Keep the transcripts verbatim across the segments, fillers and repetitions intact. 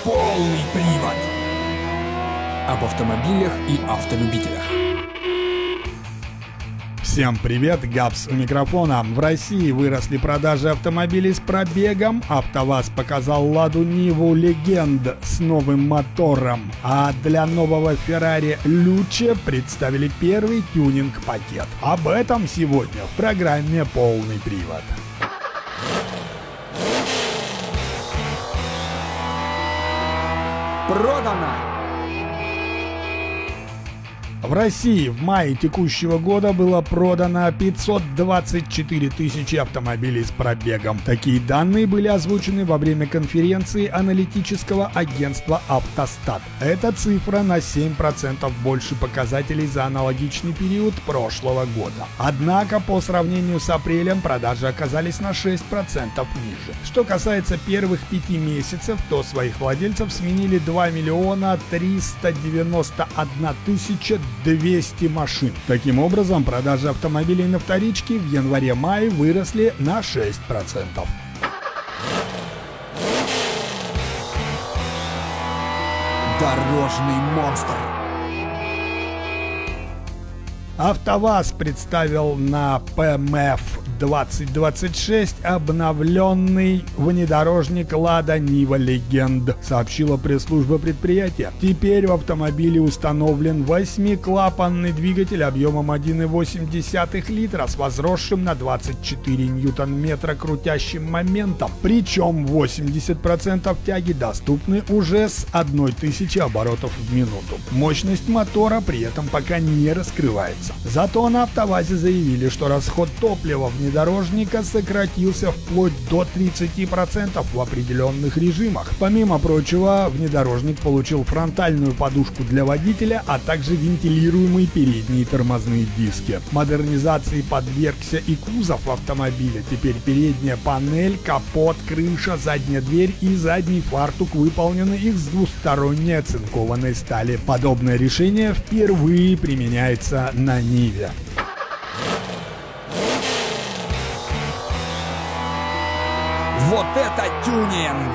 Полный привод. Об автомобилях и автолюбителях. Всем привет, Габс у микрофона. В России выросли продажи автомобилей с пробегом. АвтоВАЗ показал Ладу Ниву Legend с новым мотором. А для нового Ferrari Luce представили первый тюнинг-пакет. Об этом сегодня в программе «Полный привод». Продано! В России в мае текущего года было продано пятьсот двадцать четыре тысячи автомобилей с пробегом. Такие данные были озвучены во время конференции аналитического агентства «Автостат». Эта цифра на семь процентов больше показателей за аналогичный период прошлого года. Однако по сравнению с апрелем продажи оказались на шесть процентов ниже. Что касается первых пяти месяцев, то своих владельцев сменили два миллиона триста девяносто одна тысяча двести машин. Таким образом, продажи автомобилей на вторичке в январе-мае выросли на шесть процентов. Дорожный монстр. АвтоВАЗ представил на ПМФ двадцать двадцать шесть обновленный внедорожник Lada Niva Legend, сообщила пресс-служба предприятия. Теперь в автомобиле установлен восьмиклапанный двигатель объемом один и восемь десятых литра с возросшим на двадцать четыре ньютон-метра крутящим моментом. Причем восемьдесят процентов тяги доступны уже с тысячи оборотов в минуту. Мощность мотора при этом пока не раскрывается. Зато на АвтоВАЗе заявили, что расход топлива внедорожника сократился вплоть до тридцати процентов в определенных режимах. Помимо прочего, внедорожник получил фронтальную подушку для водителя, а также вентилируемые передние тормозные диски. Модернизации подвергся и кузов автомобиля. Теперь передняя панель, капот, крыша, задняя дверь и задний фартук выполнены из двусторонней оцинкованной стали. Подобное решение впервые применяется на Ниве. Вот это тюнинг!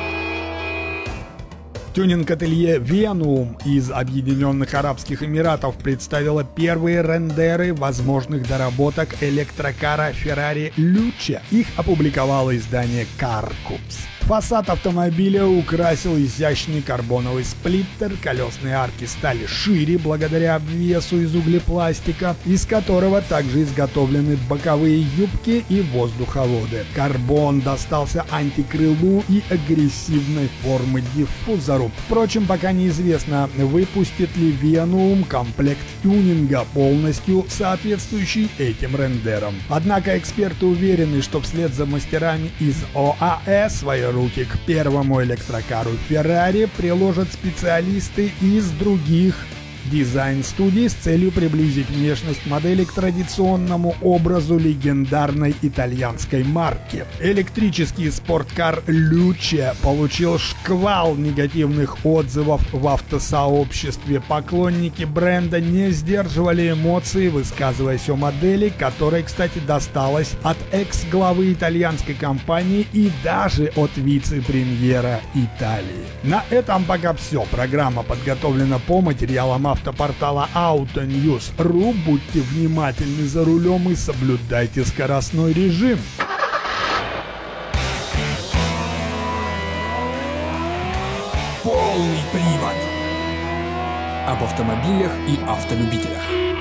Тюнинг-ателье Venuum из Объединенных Арабских Эмиратов представило первые рендеры возможных доработок электрокара Ferrari Luce. Их опубликовало издание CarCups. Фасад автомобиля украсил изящный карбоновый сплиттер, колесные арки стали шире благодаря обвесу из углепластика, из которого также изготовлены боковые юбки и воздуховоды. Карбон достался антикрылу и агрессивной формы диффузору. Впрочем, пока неизвестно, выпустит ли Venuum комплект тюнинга, полностью соответствующий этим рендерам. Однако эксперты уверены, что вслед за мастерами из ОАЭ свои руки к первому электрокару Ferrari приложат специалисты из других дизайн-студий с целью приблизить внешность модели к традиционному образу легендарной итальянской марки. Электрический спорткар Luce получил шквал негативных отзывов в автосообществе. Поклонники бренда не сдерживали эмоции, высказываясь о модели, которой, кстати, досталась от экс-главы итальянской компании и даже от вице-премьера Италии. На этом пока все. Программа подготовлена по материалам автопортала Autonews точка ру. Будьте внимательны за рулем и соблюдайте скоростной режим. Полный привод. Об автомобилях и автолюбителях.